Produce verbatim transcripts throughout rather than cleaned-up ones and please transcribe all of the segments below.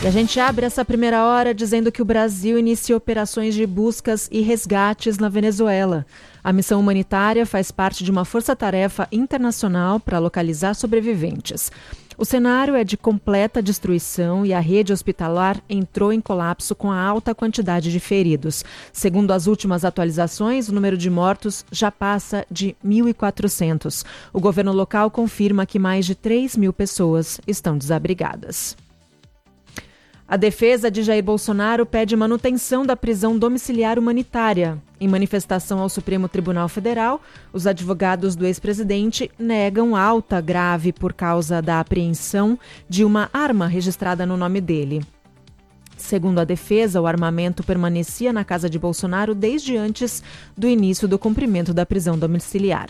E a gente abre essa primeira hora dizendo que o Brasil inicia operações de buscas e resgates na Venezuela. A missão humanitária faz parte de uma força-tarefa internacional para localizar sobreviventes. O cenário é de completa destruição e a rede hospitalar entrou em colapso com a alta quantidade de feridos. Segundo as últimas atualizações, o número de mortos já passa de mil e quatrocentos. O governo local confirma que mais de três mil pessoas estão desabrigadas. A defesa de Jair Bolsonaro pede manutenção da prisão domiciliar humanitária. Em manifestação ao Supremo Tribunal Federal, os advogados do ex-presidente negam alta grave por causa da apreensão de uma arma registrada no nome dele. Segundo a defesa, o armamento permanecia na casa de Bolsonaro desde antes do início do cumprimento da prisão domiciliar.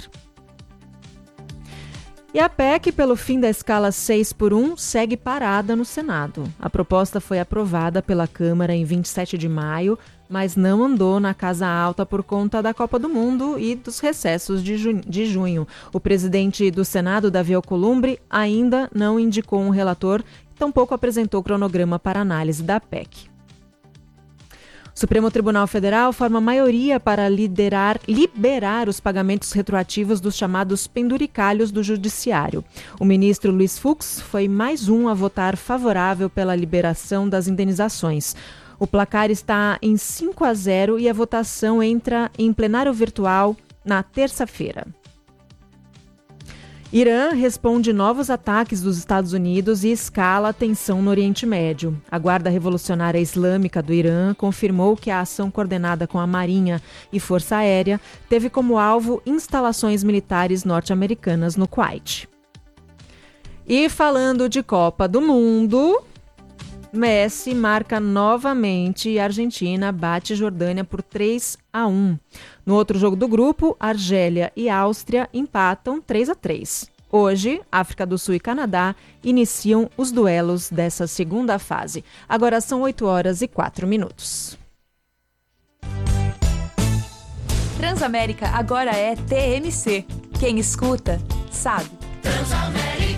E a P E C pelo fim da escala seis por um segue parada no Senado. A proposta foi aprovada pela Câmara em vinte e sete de maio, mas não andou na Casa Alta por conta da Copa do Mundo e dos recessos de, ju- de junho. O presidente do Senado, Davi Alcolumbre, ainda não indicou um relator e tampouco apresentou cronograma para análise da P E C. O Supremo Tribunal Federal forma maioria para liderar, liberar os pagamentos retroativos dos chamados penduricalhos do Judiciário. O ministro Luiz Fux foi mais um a votar favorável pela liberação das indenizações. O placar está em cinco a zero e a votação entra em plenário virtual na terça-feira. Irã responde novos ataques dos Estados Unidos e escala a tensão no Oriente Médio. A Guarda Revolucionária Islâmica do Irã confirmou que a ação coordenada com a Marinha e Força Aérea teve como alvo instalações militares norte-americanas no Kuwait. E falando de Copa do Mundo, Messi marca novamente e a Argentina bate Jordânia por três a um. No outro jogo do grupo, Argélia e Áustria empatam três a três. Hoje, África do Sul e Canadá iniciam os duelos dessa segunda fase. Agora são oito horas e quatro minutos. Transamérica agora é T M C. Quem escuta, sabe. Transamérica.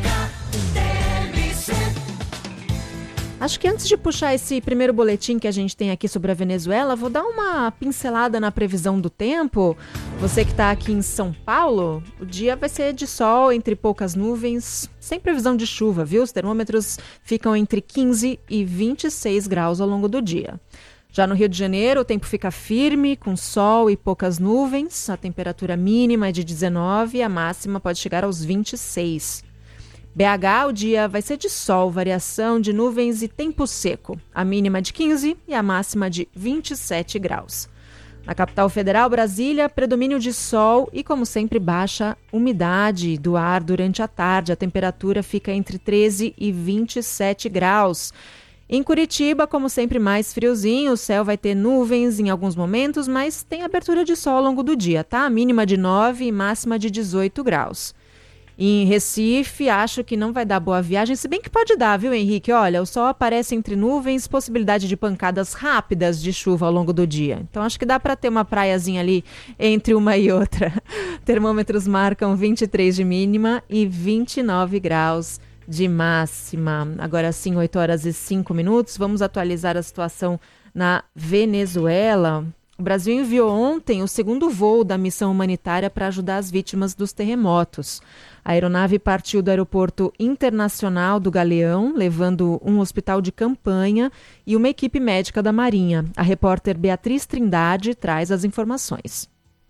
Acho que antes de puxar esse primeiro boletim que a gente tem aqui sobre a Venezuela, vou dar uma pincelada na previsão do tempo. Você que está aqui em São Paulo, o dia vai ser de sol, entre poucas nuvens, sem previsão de chuva, viu? Os termômetros ficam entre quinze e vinte e seis graus ao longo do dia. Já no Rio de Janeiro, o tempo fica firme, com sol e poucas nuvens. A temperatura mínima é de dezenove e a máxima pode chegar aos vinte e seis. B H, o dia vai ser de sol, variação de nuvens e tempo seco. A mínima de quinze e a máxima de vinte e sete graus. Na capital federal, Brasília, predomínio de sol e, como sempre, baixa umidade do ar durante a tarde. A temperatura fica entre treze e vinte e sete graus. Em Curitiba, como sempre, mais friozinho. O céu vai ter nuvens em alguns momentos, mas tem abertura de sol ao longo do dia, tá? A mínima de nove e máxima de dezoito graus. Em Recife, acho que não vai dar boa viagem, se bem que pode dar, viu, Henrique? Olha, o sol aparece entre nuvens, possibilidade de pancadas rápidas de chuva ao longo do dia. Então, acho que dá para ter uma praiazinha ali entre uma e outra. Termômetros marcam vinte e três de mínima e vinte e nove graus de máxima. Agora sim, oito horas e cinco minutos. Vamos atualizar a situação na Venezuela. O Brasil enviou ontem o segundo voo da missão humanitária para ajudar as vítimas dos terremotos. A aeronave partiu do Aeroporto Internacional do Galeão, levando um hospital de campanha e uma equipe médica da Marinha. A repórter Beatriz Trindade traz as informações.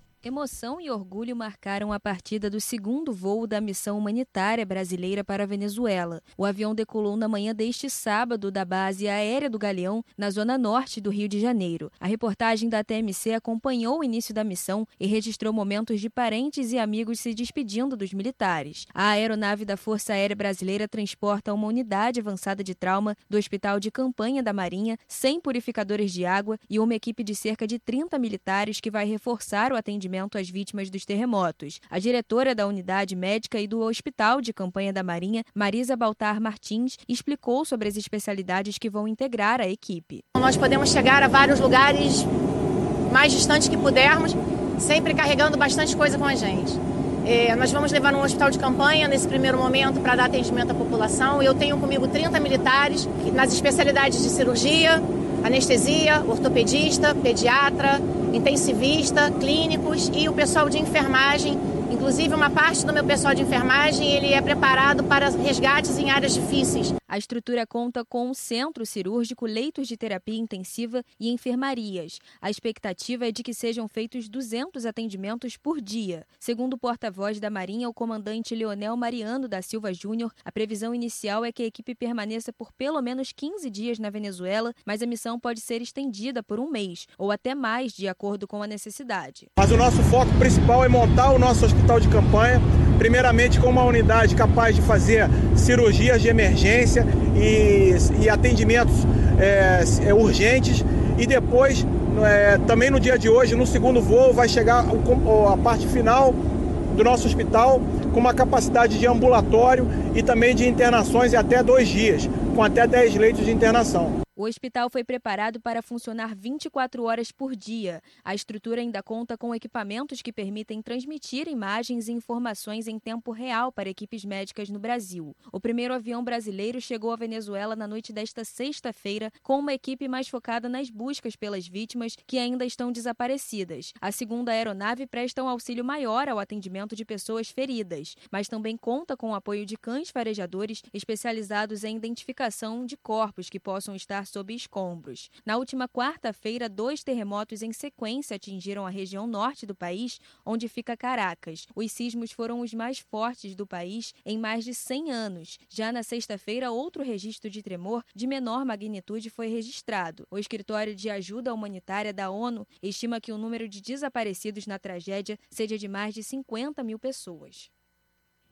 Emoção e orgulho marcaram a partida do segundo voo da missão humanitária brasileira para a Venezuela. O avião decolou na manhã deste sábado da base aérea do Galeão, na zona norte do Rio de Janeiro. A reportagem da T M C acompanhou o início da missão e registrou momentos de parentes e amigos se despedindo dos militares. A aeronave da Força Aérea Brasileira transporta uma unidade avançada de trauma do Hospital de Campanha da Marinha, cem purificadores de água e uma equipe de cerca de trinta militares que vai reforçar o atendimento às vítimas dos terremotos. A diretora da unidade médica e do Hospital de Campanha da Marinha, Marisa Baltar Martins, explicou sobre as especialidades que vão integrar a equipe. Nós podemos chegar a vários lugares mais distantes que pudermos, sempre carregando bastante coisa com a gente. É, nós vamos levar um hospital de campanha nesse primeiro momento para dar atendimento à população. Eu tenho comigo trinta militares nas especialidades de cirurgia, anestesia, ortopedista, pediatra, intensivista, clínicos e o pessoal de enfermagem. Inclusive, uma parte do meu pessoal de enfermagem ele é preparado para resgates em áreas difíceis. A estrutura conta com um centro cirúrgico, leitos de terapia intensiva e enfermarias. A expectativa é de que sejam feitos duzentos atendimentos por dia. Segundo o porta-voz da Marinha, o comandante Leonel Mariano da Silva Júnior, a previsão inicial é que a equipe permaneça por pelo menos quinze dias na Venezuela, mas a missão pode ser estendida por um mês ou até mais, de acordo com a necessidade. Mas o nosso foco principal é montar o nosso hospital de campanha, primeiramente com uma unidade capaz de fazer cirurgias de emergência e, e atendimentos é, urgentes, e depois, é, também no dia de hoje, no segundo voo, vai chegar a parte final do nosso hospital com uma capacidade de ambulatório e também de internações em até dois dias, com até dez leitos de internação. O hospital foi preparado para funcionar vinte e quatro horas por dia. A estrutura ainda conta com equipamentos que permitem transmitir imagens e informações em tempo real para equipes médicas no Brasil. O primeiro avião brasileiro chegou à Venezuela na noite desta sexta-feira, com uma equipe mais focada nas buscas pelas vítimas que ainda estão desaparecidas. A segunda aeronave presta um auxílio maior ao atendimento de pessoas feridas, mas também conta com o apoio de cães farejadores especializados em identificação de corpos que possam estar sob escombros. Na última quarta-feira, dois terremotos em sequência atingiram a região norte do país, onde fica Caracas. Os sismos foram os mais fortes do país em mais de cem anos. Já na sexta-feira, outro registro de tremor de menor magnitude foi registrado. O Escritório de Ajuda Humanitária da ONU estima que o número de desaparecidos na tragédia seja de mais de cinquenta mil pessoas.